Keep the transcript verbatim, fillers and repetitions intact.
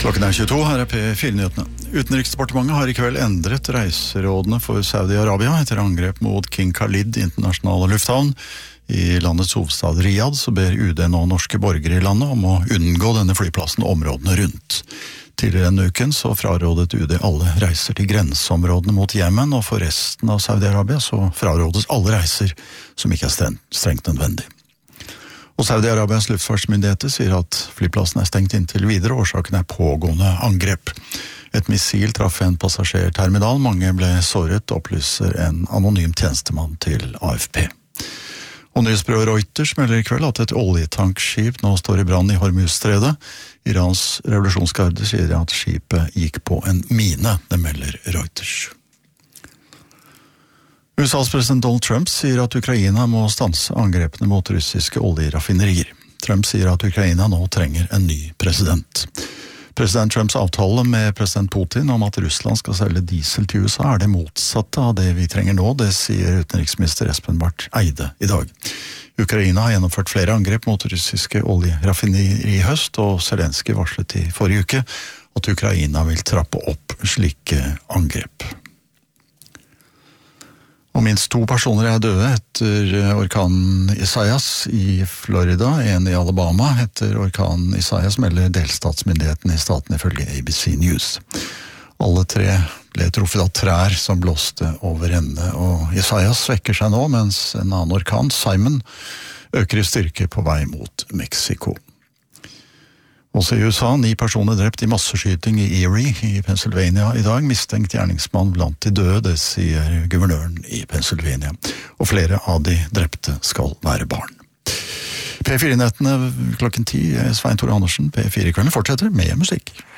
Klokken er tjueto, her er P fire-nyhetene. Utenriksdepartementet har i kveld endret reiserådene for Saudi-Arabia etter angrep mot King Khalid internasjonale lufthavn. I landets hovedstad Riyadh så ber U D nå norske borgere i landet om å unngå denne flyplassen og områdene rundt. Tidligere denne uken så frarådet U D alle reiser til grenseområdene mot Jemen, og for resten av Saudi-Arabia så frarådes alle reiser som ikke er strengt, strengt nødvendig. Og Saudi-Arabias luftfartsmyndigheter sier at flyplassen er stengt inntil videre, årsaken er pågående angrep. Et missil traff en passasjerterminal, mange ble såret, opplyser en anonym tjenestemann til A F P. Og nyhetsbyrået Reuters melder i kveld at et oljetankskip nå står i brann i Hormuzstredet. Irans revolusjonsgarde sier at skipet gikk på en mine, det melder Reuters. U S A's president Donald Trump sier at Ukraina må stanse angrepene mot russiske oljeraffinerier. Trump sier at Ukraina nå trenger en ny president. President Trumps avtale med president Putin om at Russland skal selge diesel til U S A er det motsatte av det vi trenger nå, det sier utenriksminister Espen Barth Eide i dag. Ukraina har gjennomført flere angrep mot russiske oljeraffinerier i høst, og Zelenskyj varslet i forrige uke at Ukraina vil trappe opp slike angrep. Og minst to personer er døde etter orkanen Isaias i Florida, en i Alabama. Etter orkanen Isaias melder delstatsmyndigheten i staten ifølge A B C News. Alle tre ble truffet av trær som blåste over ende, og Isaias svekker seg nå, mens en annen orkan, Simon, øker i styrke på vei mot Mexico. Også i U S A, ni personer drept i masseskyting i Erie i Pennsylvania i dag, mistenkt gjerningsmann blant de døde, det sier guvernøren i Pennsylvania. Og flere av de drepte skal være barn. P fire-nyhetene klokken ti, Svein Tore Andersen, P fire-kvelden fortsetter med musikk.